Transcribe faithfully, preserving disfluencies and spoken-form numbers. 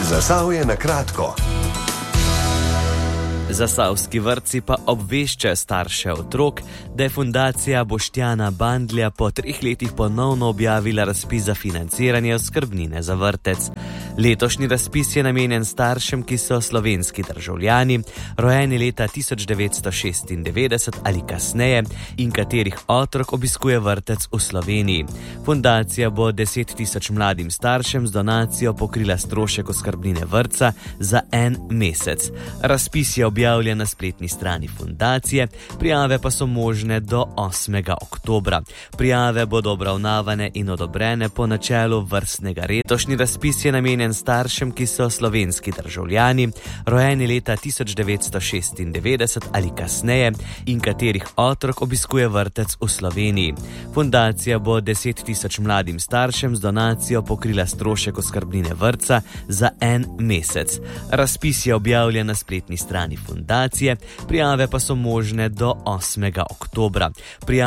Zasavje na kratko. Zasavski vrtci pa obveščajo starše otrok, da je fundacija Boštjana Bandlja po treh letih ponovno objavila razpis za financiranje oskrbnine za vrtec. Letošnji razpis je namenjen staršem, ki so slovenski državljani, rojeni leta tisoč devetsto šestindevetdeset ali kasneje in katerih otrok obiskuje vrtec v Sloveniji. Fundacija bo deset tisoč mladim staršem z donacijo pokrila strošek oskrbnine vrtca za en mesec. Razpis je objavljen na spletni strani fundacije, prijave pa so možne do osmega oktobra. Prijave bodo obravnavane in odobrene po načelu vrstnega reda. Letošnji razpis je namenjen staršem, ki so slovenski državljani, rojeni leta tisoč devetsto šestindevetdeset ali kasneje in katerih otrok obiskuje vrtec v Sloveniji. Fundacija bo deset tisoč mladim staršem z donacijo pokrila strošek oskrbnine vrtca za en mesec. Razpis je objavljen na spletni strani fundacije, prijave pa so možne do osmega oktobra. Prijave